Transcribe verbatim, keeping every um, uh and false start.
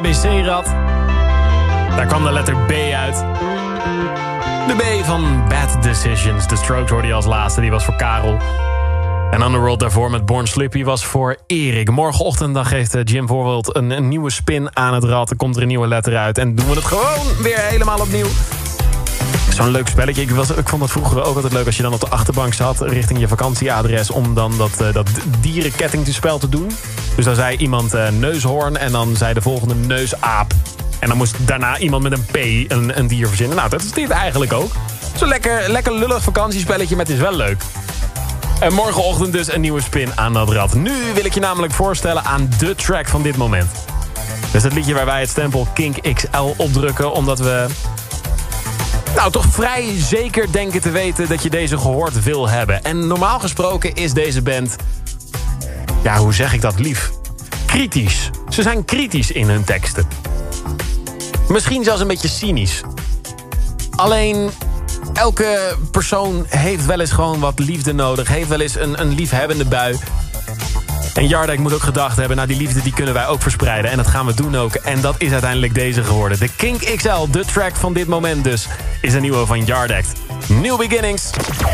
B C-rad. Daar kwam de letter B uit. De B van Bad Decisions. The Strokes hoorde je als laatste, die was voor Karel. En Underworld daarvoor met Born Slippy was voor Erik. Morgenochtend dan geeft Jim Voorwild een, een nieuwe spin aan het rad. Er komt er een nieuwe letter uit. En doen we het gewoon weer helemaal opnieuw. Zo'n leuk spelletje. Ik, was, ik vond het vroeger ook altijd leuk als je dan op de achterbank zat richting je vakantieadres om dan dat, uh, dat dierenkettingspel te doen. Dus dan zei iemand uh, neushoorn en dan zei de volgende neusaap. En dan moest daarna iemand met een P een, een dier verzinnen. Nou, dat is dit eigenlijk ook. Zo'n lekker, lekker lullig vakantiespelletje, maar het is wel leuk. En morgenochtend dus een nieuwe spin aan dat rad. Nu wil ik je namelijk voorstellen aan de track van dit moment. Dus het liedje waar wij het stempel Kink X L opdrukken, omdat we nou toch vrij zeker denken te weten dat je deze gehoord wil hebben. En normaal gesproken is deze band, ja, hoe zeg ik dat lief? Kritisch. Ze zijn kritisch in hun teksten. Misschien zelfs een beetje cynisch. Alleen elke persoon heeft wel eens gewoon wat liefde nodig. Heeft wel eens een, een liefhebbende bui. En Yardek moet ook gedacht hebben, nou die liefde die kunnen wij ook verspreiden. En dat gaan we doen ook. En dat is uiteindelijk deze geworden. De Kink X L, de track van dit moment dus, is een nieuwe van Yardek. New Beginnings.